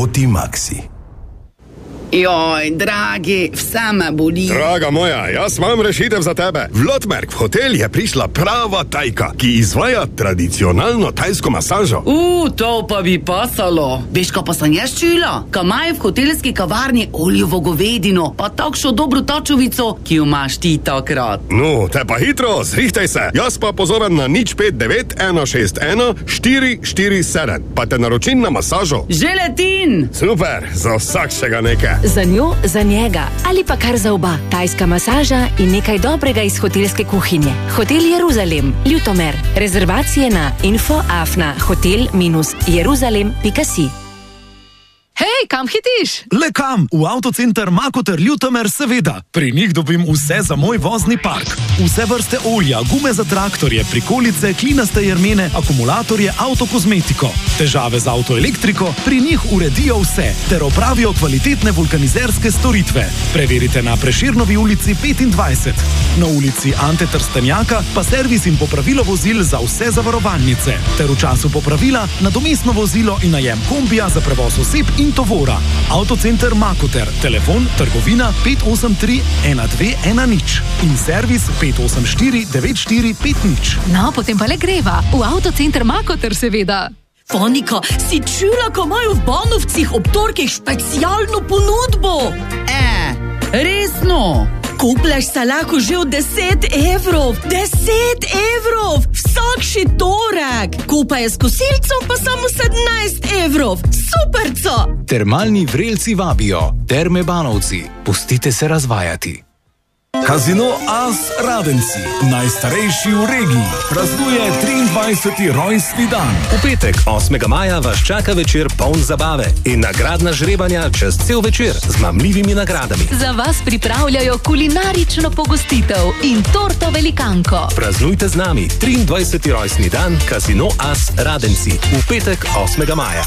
Toti Maxi. Joj, dragi, vse me boli. Draga moja, jaz imam rešitev za tebe. V Lotmerk v hotel je prišla prava tajka, ki izvaja tradicionalno tajsko masažo. To pa bi pasalo. Veš, ko pa sem jaz čula? Ko imajo v hotelski kavarni oljevo govedino, pa takšno dobro tačovico, ki jo imaš ti takrat. No, te pa hitro, zrihtaj se. Jaz pa pozovem na 059 161 447. Pa te naročim na masažo. Že letin! Super, za vsakšega nekaj. Za njo, za njega ali pa kar za oba. Tajska masaža in nekaj dobrega iz hotelske kuhinje. Hotel Jeruzalem, Ljutomer. Rezervacije na info@hotel-jeruzalem.si. Hej, kam hitiš? Le kam? V avtocenter Makoter Ljutomer seveda. Pri njih dobim vse za moj vozni park. Vse vrste olja, gume za traktorje, prikolice, klinaste jermene, akumulatorje, avtokozmetiko. Težave z avtoelektriko? Pri njih uredijo vse, ter opravijo kvalitetne vulkanizerske storitve. Preverite na Prešernovi ulici 25. Na ulici Ante Trstenjaka pa servis in popravilo vozil za vse zavarovalnice. Ter v času popravila nadomestno vozilo in najem kombija za prevoz oseb in tovora. Avtocenter Makoter, telefon trgovina 583 1210 in servis 584 9450. No, potem pa le greva. V avtocenter Makoter seveda. Fonika, si čula, ko imajo v Banovcih ob torkih specialno ponudbo? Resno? Kupljaš se lahko že od 10 evrov. 10 evrov! Vsakši torek! Kupaj s kosilcem pa samo 17 evrov. Superco! Termalni vrelci vabijo. Terme Banovci. Pustite se razvajati. Casino As Radenci, najstarejši v regiji, praznuje 23. rojstni dan. V petek, 8. maja, vas čaka večer poln zabave in nagradna žrebanja čez cel večer z mamljivimi nagradami. Za vas pripravljajo kulinarično pogostitev in torto velikanko. Praznujte z nami 23. rojstni dan Casino As Radenci v petek, 8. maja.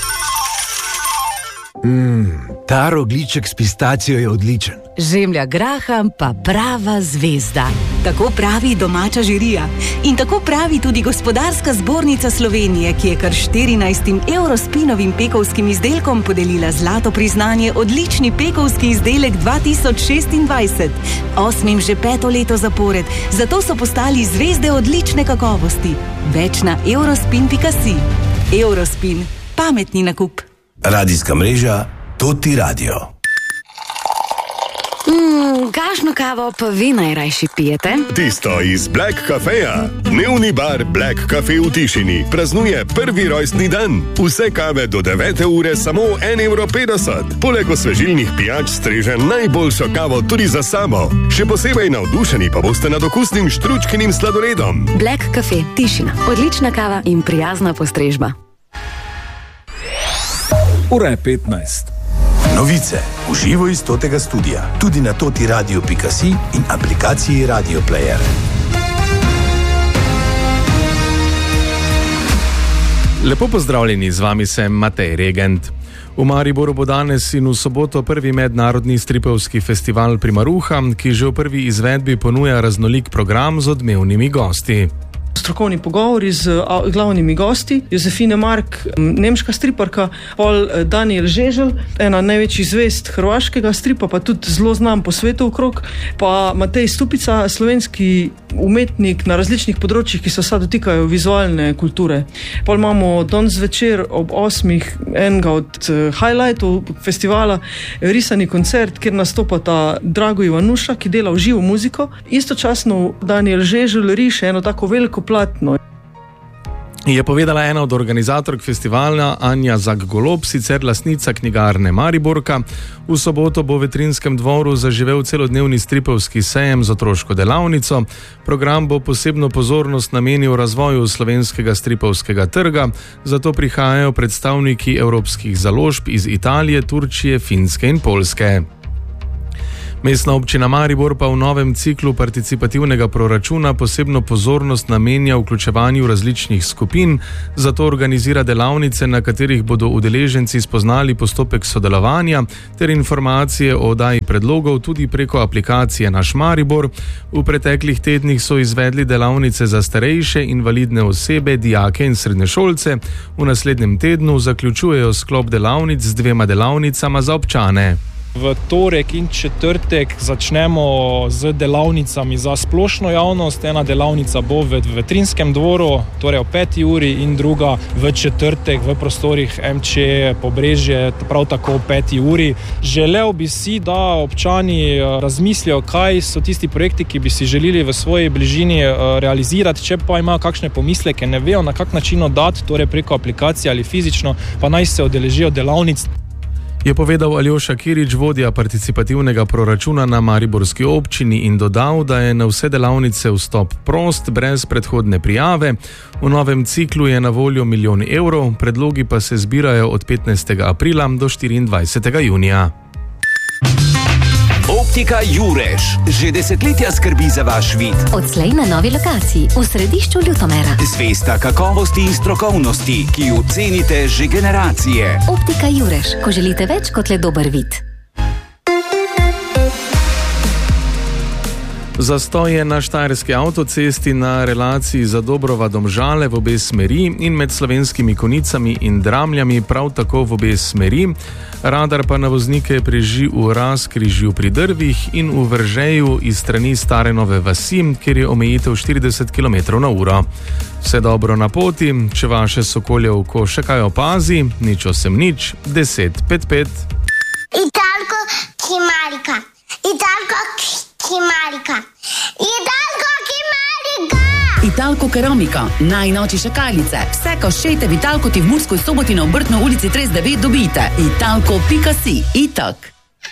Ta rogljiček s pistacijo je odličen. Žemlja graham pa prava zvezda. Tako pravi domača žirija. In tako pravi tudi Gospodarska zbornica Slovenije, ki je kar 14 Eurospinovim pekovskim izdelkom podelila zlato priznanje odlični pekovski izdelek 2026. 8. že 5. leto zapored, zato so postali zvezde odlične kakovosti. Več na eurospin.si. Eurospin. Pametni nakup. Radijska mreža Toti Radio. Kakšno kavo pa vi najrajši pijete? Tisto iz Black Cafeja. Dnevni bar Black Cafe v Tišini praznuje prvi rojstni dan. Vse kave do 9. ure samo 1,50 €. Poleg osvežilnih pijač streže najboljšo kavo tudi za samo. Še posebej navdušeni pa boste nad okusnim štručkinim sladoledom. Black Cafe, Tišina. Odlična kava in prijazna postrežba. Ura je 15. Novice v živo iz Totega studia, tudi na totiradio.si in aplikaciji Radio Player. Lepo pozdravljeni, z vami sem Matej Regent. V Mariboru bo danes in v soboto prvi mednarodni stripovski festival Primaruha, ki že v prvi izvedbi ponuja raznolik program z odmevnimi gosti. Strokovni pogovori z glavnimi gosti, Josefine Mark, nemška striparka, pol Daniel Žeželj, ena največjih zvezd hrvaškega stripa, pa tudi zelo znam po svetu okrog, pa Matej Stupica, slovenski umetnik na različnih področjih, ki se vsa dotikajo vizualne kulture. Pol imamo danes večer ob 8. enega od highlightov festivala, risani koncert, kjer nastopata Drago Ivanuša, ki dela v živo muziko, istočasno Daniel Žeželj riše eno tako veliko platno. Je povedala ena od organizatork festivala Anja Zak-Golob, sicer lastnica knjigarne Mariborka. V soboto bo v Vetrinskem dvoru zaživel celodnevni stripovski sejem z otroško delavnico. Program bo posebno pozornost namenil razvoju slovenskega stripovskega trga, zato prihajajo predstavniki evropskih založb iz Italije, Turčije, Finske in Poljske. Mestna občina Maribor pa v novem ciklu participativnega proračuna posebno pozornost namenja vključevanju različnih skupin, zato organizira delavnice, na katerih bodo udeleženci spoznali postopek sodelovanja ter informacije o oddaji predlogov tudi preko aplikacije Naš Maribor. V preteklih tednih so izvedli delavnice za starejše, invalidne osebe, dijake in srednješolce. V naslednjem tednu zaključujejo sklop delavnic z 2 delavnicama za občane. V torek in četrtek začnemo z delavnicami za splošno javnost. Ena delavnica bo v Vetrinskem dvoru, torej o 5. uri, in druga v četrtek v prostorih MC Pobrežje, prav tako o 5. uri. Želel bi si, da občani razmislijo, kaj so tisti projekti, ki bi si želeli v svoji bližini realizirati, če pa imajo kakšne pomisleke, ne vejo na kak način oddati, torej preko aplikacije ali fizično, pa naj se udeležijo delavnic. Je povedal Aljoša Kirič, vodja participativnega proračuna na mariborski občini, in dodal, da je na vse delavnice vstop prost, brez predhodne prijave. V novem ciklu je na voljo 1 milijon evrov, predlogi pa se zbirajo od 15. aprila do 24. junija. Optika Jurež že desetletja skrbi za vaš vid. Odslej na novi lokaciji v središču Ljutomera. Zvesta kakovosti in strokovnosti, ki jo cenite že generacije. Optika Jurež, ko želite več kot le dober vid. Zastoj je na štajerski avtocesti na relaciji Zadobrova-Domžale v obe smeri in med Slovenskimi Konicami in Dramljami prav tako v obe smeri. Radar pa na voznike preži v razkrižju pri Drvih in v Vržeju iz strani Stare Nove vasi, kjer je omejitev 40 km/h. Vse dobro na poti, če vaše sokolje oko še kaj opazi, nič 1055. Italko Kimarika. Italko Kimarika. Italko Kimarika. Italko Keramika, najnovejše šakalice. Vse koščete v Italkoti v Murskoj Soboti na Obrtno ulici 39 dobite. Italko.si. Itak.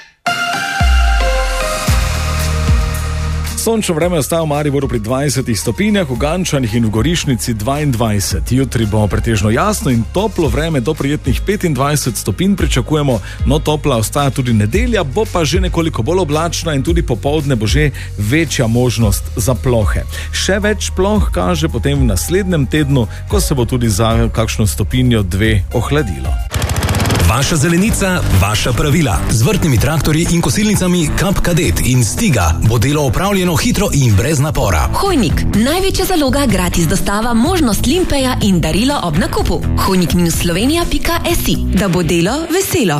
Sončno vreme ostaja v Mariboru pri 20 stopinjah, v Gančanih in v Gorišnici 22. Jutri bo pretežno jasno in toplo vreme, do prijetnih 25 stopinj pričakujemo, no topla ostaja tudi nedelja, bo pa že nekoliko bolj oblačna in tudi popoldne bo že večja možnost za plohe. Še več ploh kaže potem v naslednjem tednu, ko se bo tudi za kakšno stopinjo 2 ohladilo. Vaša zelenica, vaša pravila. Z vrtnimi traktorji in kosilnicami Kap Kadet in Stiga bo delo opravljeno hitro in brez napora. Hojnik, največja zaloga, gratis dostava, možnost limpeja in darilo ob nakupu. Hojnik-slovenija.si, da bo delo veselo.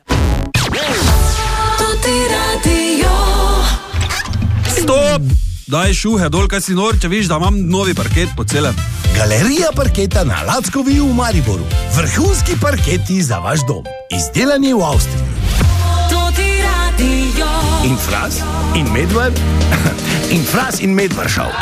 Stop! Daj šuhe dol, kaj si nor, če viš, da imam novi parket po celem. Galerija parketa na Lackovi v Mariboru. Vrhunski parketi za vaš dom. Izdelani v Avstriji. In Fras in Medved in Fras in Medvršav.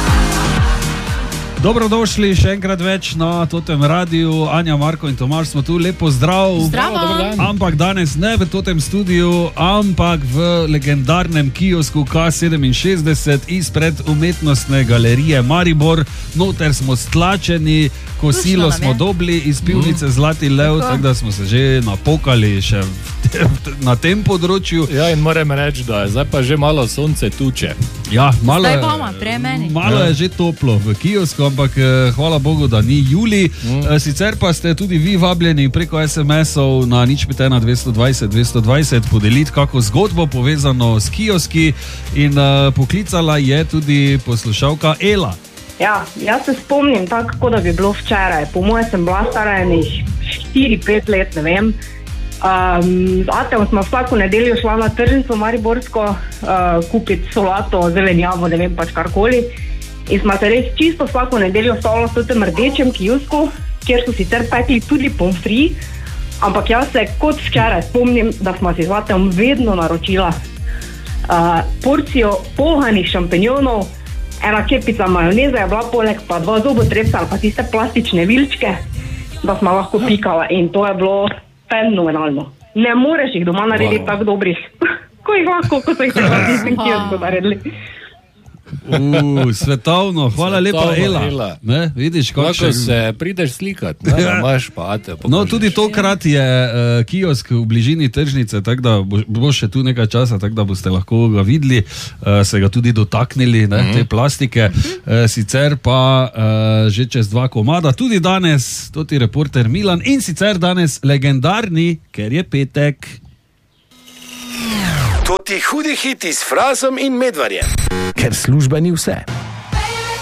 Dobrodošli še enkrat več na Totem radiju. Anja, Marko in Tomaž smo tu, lepo zdrav. Zdravo. Ampak danes ne v Totem studiu, ampak v legendarnem kiosku K67 izpred umetnostne galerije Maribor. Noter smo stlačeni, kosilo smo dobili iz pivnice Zlati lev, tako da smo se že napokali še na tem področju. Ja, in moram reči, da je zdaj pa že malo sonce tuče. Ja, malo zdaj bomo, prej meni. Malo je že toplo v kiosku, ampak hvala Bogu, da ni julij. Sicer pa ste tudi vi vabljeni preko SMS-ov na 051 220 220 podeliti kako zgodbo povezano s kioski in poklicala je tudi poslušalka Ela. Ja, jaz se spomnim tako, da bi bilo včeraj. Po moje sem bila stara enih 4-5 let, ne vem. Atem smo vsako nedeljo šla na tržnico Mariborsko kupiti solato, zelenjavo, ne vem pač karkoli. In smo se res čisto vsako nedeljo stavila v tem rdečem kiosku, kjer so sicer pekli tudi pomfri, ampak jaz se kot včeraj spomnim, da smo si z Atem vedno naročila porcijo polhanih šampinjonov, ena kepica majoneze je bila poleg, pa 2 zobotrebca ali pa tiste plastične vilčke, da smo lahko pikala in to je bilo fenomenalno. Ne moreš jih doma narediti tako dobrih, ko jih lahko, ko so jih treba tistem kiosku naredili. Svetovno, hvala lepa, Ela. Ne, vidiš, kako se prideš slikati, ne, imaš pa ate. No, tudi tokrat je kiosk v bližini tržnice, tako da bo še tu nekaj časa, tako da boste lahko ga videli, se ga tudi dotaknili, ne, te plastike. Sicer pa že čez 2 komada, tudi danes, toti reporter Milan in sicer danes legendarni, ker je petek. To ti hudi hiti s Frazom in Medvarjem, ker služba ni vse.